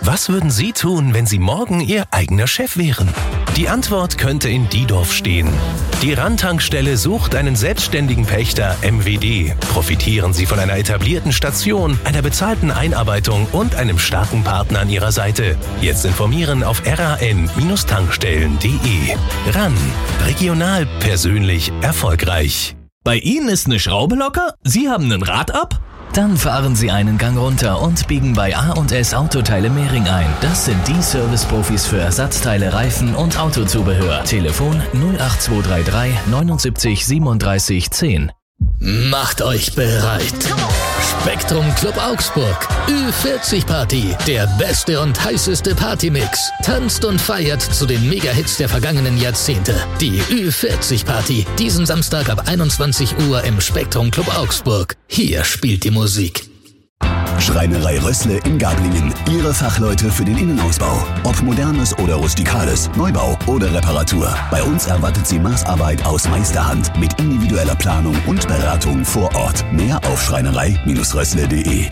Was würden Sie tun, wenn Sie morgen Ihr eigener Chef wären? Die Antwort könnte in Diedorf stehen. Die RAN-Tankstelle sucht einen selbstständigen Pächter MWD. Profitieren Sie von einer etablierten Station, einer bezahlten Einarbeitung und einem starken Partner an Ihrer Seite. Jetzt informieren auf ran-tankstellen.de. RAN. Regional, persönlich, erfolgreich. Bei Ihnen ist eine Schraube locker? Sie haben ein Rad ab? Dann fahren Sie einen Gang runter und biegen bei A&S Autoteile Mehring ein. Das sind die Service-Profis für Ersatzteile, Reifen und Autozubehör. Telefon 08233 79 37 10. Macht euch bereit. Spektrum Club Augsburg. Ü40 Party. Der beste und heißeste Partymix. Tanzt und feiert zu den Mega-Hits der vergangenen Jahrzehnte. Die Ü40 Party. Diesen Samstag ab 21 Uhr im Spektrum Club Augsburg. Hier spielt die Musik. Schreinerei Rössle in Gablingen. Ihre Fachleute für den Innenausbau. Ob modernes oder rustikales, Neubau oder Reparatur. Bei uns erwartet Sie Maßarbeit aus Meisterhand mit individueller Planung und Beratung vor Ort. Mehr auf schreinerei-rössle.de.